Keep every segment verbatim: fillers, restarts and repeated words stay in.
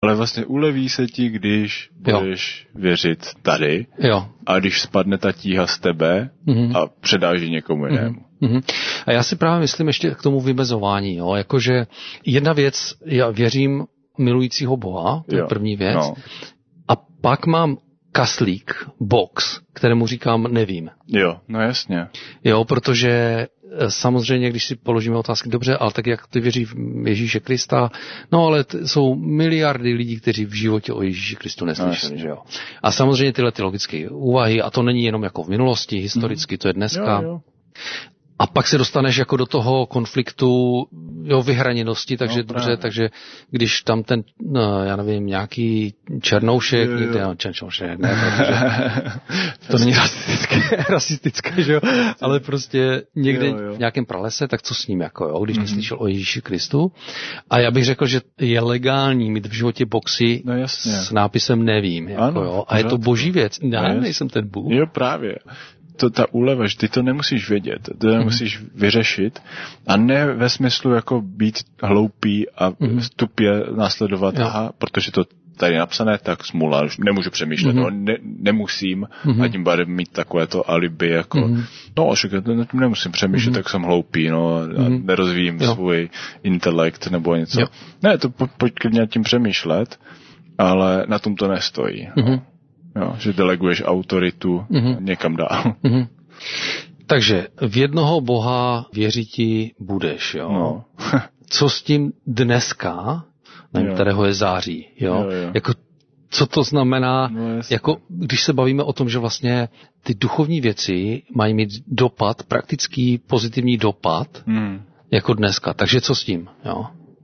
Ale vlastně uleví se ti, když budeš jo. věřit tady. Jo. A když spadne ta tíha z tebe mm-hmm. a předáš ji někomu jinému. Mm-hmm. A já si právě myslím ještě k tomu vymezování. Jo? Jakože jedna věc, já věřím milujícího Boha, to je jo. první věc. No. A pak mám kaslík, box, kterému říkám nevím. Jo, no jasně. Jo, protože samozřejmě, když si položíme otázky, dobře, ale tak jak ty věří v Ježíše Krista, no ale t- jsou miliardy lidí, kteří v životě o Ježíši Kristu neslyšeli, no, že jo. A samozřejmě tyhle ty logické úvahy, a to není jenom jako v minulosti, historicky, to je dneska. Jo, jo. A pak se dostaneš jako do toho konfliktu, jo, vyhraněnosti, takže no, dobře, takže když tam ten, no, já nevím, nějaký černoušek, jo, jo. No, černoušek, ne, protože to není rasistické, rasistické, že jo, ale prostě někde jo, jo. v nějakém pralese, tak co s ním, jako jo, když mm-hmm. neslyšel o Ježíši Kristu. A já bych řekl, že je legální mít v životě boxy no, s nápisem nevím, jako ano, jo, a je to boží věc. Já no, nejsem ten Bůh. Jo, právě. To, ta úleva, že ty to nemusíš vědět, to nemusíš mm-hmm. vyřešit a ne ve smyslu jako být hloupý a mm-hmm. tupě následovat, jo. aha, protože to tady je napsané, tak smůla, nemůžu přemýšlet, mm-hmm. no, ne, nemusím mm-hmm. a tím pádem mít takovéto alibi, jako, mm-hmm. no, však nemusím přemýšlet, mm-hmm. tak jsem hloupý, no, a mm-hmm. nerozvíjím jo. svůj intelekt nebo něco. Jo. Ne, to po, pojď klidně tím přemýšlet, ale na tom to nestojí. Mm-hmm. No. Jo, že deleguješ autoritu mm-hmm. někam dál. Mm-hmm. Takže v jednoho Boha věřiti budeš, jo. No. Co s tím dneska, nevím, kterého je září, jo. jo, jo. Jako, co to znamená, no, jako, když se bavíme o tom, že vlastně ty duchovní věci mají mít dopad, praktický pozitivní dopad, mm. jako dneska. Takže co s tím, jo?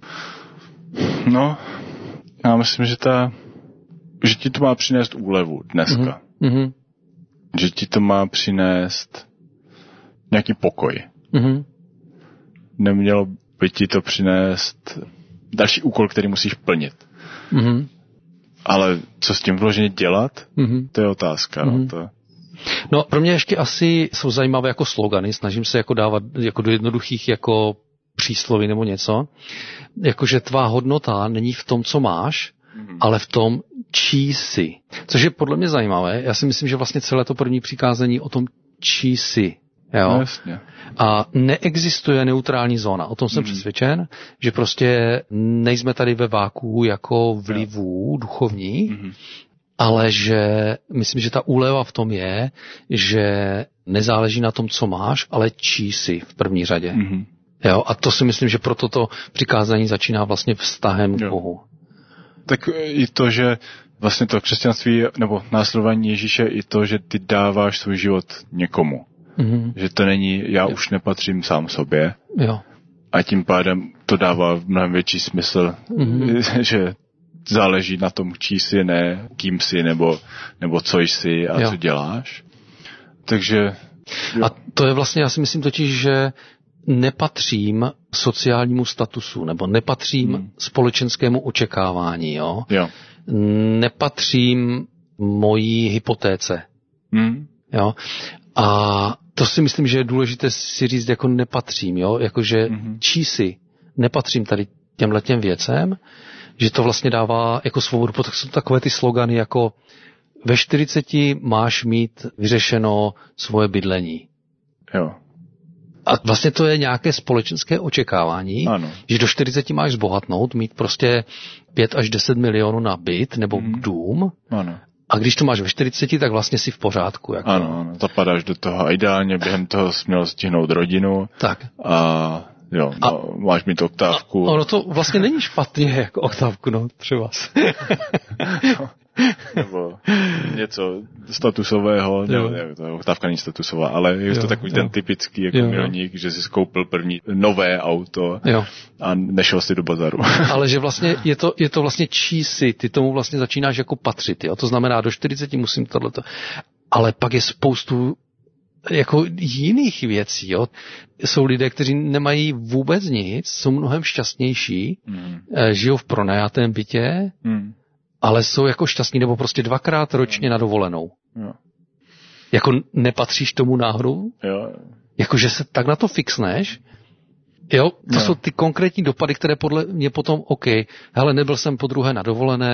No, já myslím, že ta že ti to má přinést úlevu dneska. Mm-hmm. Že ti to má přinést nějaký pokoj. Mm-hmm. Nemělo by ti to přinést další úkol, který musíš plnit. Mm-hmm. Ale co s tím vloženě dělat, mm-hmm. to je otázka. Mm-hmm. No, to... no, pro mě ještě asi jsou zajímavé jako slogany. Snažím se jako dávat jako do jednoduchých jako přísloví nebo něco. Jakože tvá hodnota není v tom, co máš, mm-hmm. ale v tom, čí jsi. Což je podle mě zajímavé. Já si myslím, že vlastně celé to první přikázání o tom, čí jsi. Jo? No, jasně. A neexistuje neutrální zóna. O tom jsem mm. přesvědčen, že prostě nejsme tady ve váku jako vlivů no. duchovních, mm. ale že myslím, že ta úleva v tom je, že nezáleží na tom, co máš, ale čí jsi v první řadě. Mm. Jo? A to si myslím, že proto to přikázání začíná vlastně vztahem k Bohu. Tak i to, že vlastně to křesťanství nebo následování Ježíše i to, že ty dáváš svůj život někomu. Mm-hmm. Že to není, já jo. už nepatřím sám sobě. Jo. A tím pádem to dává mnohem větší smysl, mm-hmm. že záleží na tom, čí jsi, ne kým jsi, nebo, nebo co jsi a jo. co děláš. Takže... Jo. A to je vlastně, já si myslím totiž, že nepatřím sociálnímu statusu, nebo nepatřím hmm. společenskému očekávání, jo? Jo. Nepatřím mojí hypotéce. Hmm. Jo? A to si myslím, že je důležité si říct, jako nepatřím, jo? Jakože hmm. čí si nepatřím tady těmhletěm věcem, že to vlastně dává jako svobodu. Potom jsou takové ty slogany jako ve čtyřiceti máš mít vyřešeno svoje bydlení. Jo. A vlastně to je nějaké společenské očekávání, ano. že do čtyřiceti máš zbohatnout, mít prostě pět až deset milionů na byt nebo hmm. dům. Ano. A když to máš ve čtyřiceti, tak vlastně jsi v pořádku. Jako. Ano, ano, zapadáš do toho a ideálně během toho jsi měl stihnout rodinu. Tak. A jo, a, no, máš mít oktávku. A ono to vlastně není špatně jako oktávku, no, třeba. no. Nebo něco statusového, jo. ne, ne, to oktávka není statusová, ale je jo, to takový jo. ten typický jako jo, milník, jo. že jsi skoupil první nové auto jo. a nešel si do bazaru. Ale že vlastně je to, je to vlastně čí si, ty tomu vlastně začínáš jako patřit, jo? To znamená do čtyřiceti musím tohleto. Ale pak je spoustu jako jiných věcí, jo. Jsou lidé, kteří nemají vůbec nic, jsou mnohem šťastnější, hmm. žijou v pronajatém bytě, hmm. ale jsou jako šťastní, nebo prostě dvakrát ročně na dovolenou. Jo. Jako nepatříš tomu náhodou? Jo. Jako, že se tak na to fixneš? Jo, to jo. jsou ty konkrétní dopady, které podle mě potom, OK, hele, nebyl jsem po druhé na dovolené,